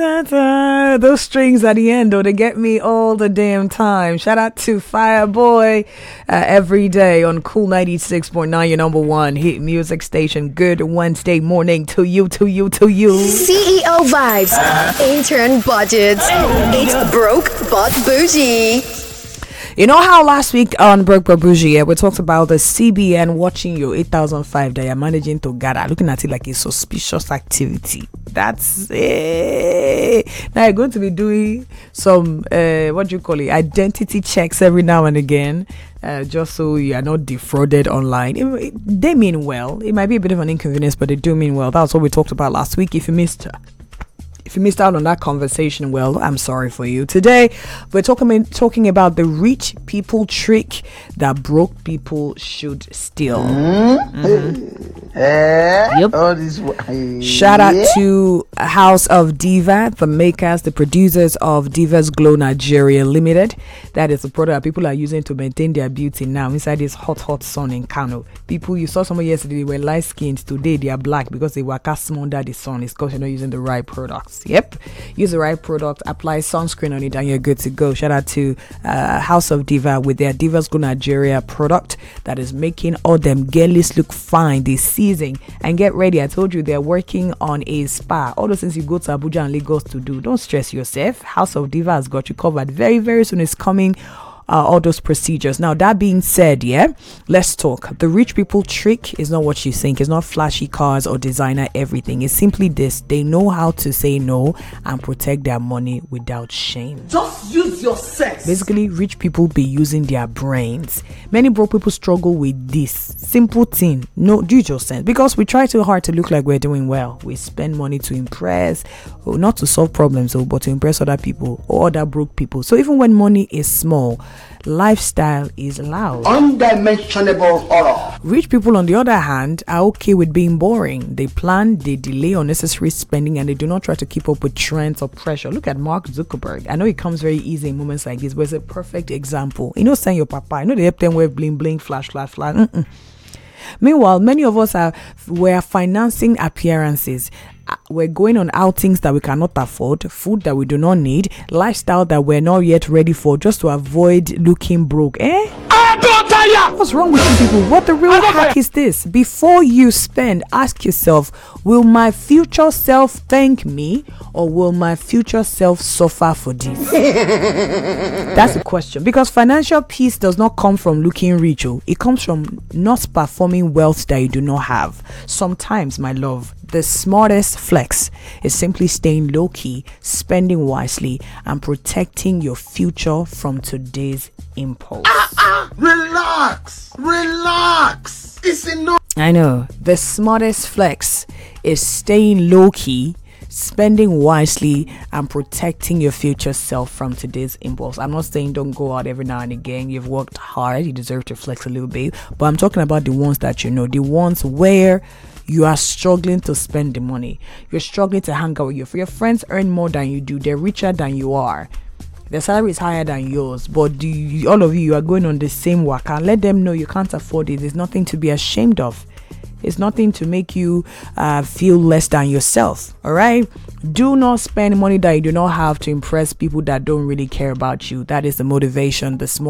Those strings at the end, though, they get me all the damn time. Shout out to Fireboy every day on Cool 96.9, your number one hit music station. Good Wednesday morning to you. CEO vibes, intern budgets. It's broke but bougie. You know how last week on Broke But Bougie, we talked about the CBN watching your 8005 that you're managing to gather, looking at it like a suspicious activity. That's it. Now you're going to be doing some, identity checks every now and again, just so you are not defrauded online. They mean well. It might be a bit of an inconvenience, but they do mean well. That's what we talked about last week. If you missed out on that conversation, well, I'm sorry for you. Today, we're talking about the rich people trick that broke people should steal. Yep. Shout out to House of Diva, the makers, the producers of Divas Glow Nigeria Limited. That is the product that people are using to maintain their beauty now inside this hot sun in Kano. People, you saw someone yesterday, they were light skinned. Today, they are black because they were cast under the sun. It's because you're not using the right products. Yep, use the right product, apply sunscreen on it, and you're good to go. Shout out to House of Diva with their Divas Go Nigeria product that is making all them girlies look fine this season. And get ready, I told you they're working on a spa. All those things you go to Abuja and Lagos to do, don't stress yourself. House of Diva has got you covered. Very, very soon it's coming. All those procedures. Now, that being said, let's talk. The rich people trick is not what you think. It's not flashy cars or designer everything. It's simply this: they know how to say no and protect their money without shame. Just use your sense. Basically, rich people be using their brains. Many broke people struggle with this simple thing. No, use your sense, because we try too hard to look like we're doing well. We spend money to impress, or not to solve problems, but to impress other people or other broke people. So even when money is small, lifestyle is loud. Undimensionable horror. Rich people, on the other hand, are okay with being boring. They plan, they delay unnecessary spending, and they do not try to keep up with trends or pressure. Look at Mark Zuckerberg. I know it comes very easy in moments like this, but it's a perfect example. You know, saying your papa, I know they help them with bling bling, flash. Meanwhile, many of us we're financing appearances. We're going on outings that we cannot afford, food that we do not need, lifestyle that we're not yet ready for, just to avoid looking broke. What's wrong with you people? What the real hack is this? Before you spend, ask yourself, will my future self thank me, or will my future self suffer for this? That's the question. Because financial peace does not come from looking rich. It comes from not performing wealth that you do not have. Sometimes, my love, the smartest flex is simply staying low-key, spending wisely, and protecting your future from today's impulse. Relax. It's enough. I know. The smartest flex is staying low-key, spending wisely, and protecting your future self from today's impulse. I'm not saying don't go out every now and again. You've worked hard. You deserve to flex a little bit. But I'm talking about the ones that you know. The ones where you are struggling to spend the money. You're struggling to hang out with your friends earn more than you do. They're richer than you are. Their salary is higher than yours. But all of you are going on the same work. And let them know you can't afford it. There's nothing to be ashamed of. It's nothing to make you feel less than yourself. All right? Do not spend money that you do not have to impress people that don't really care about you. That is the motivation, the small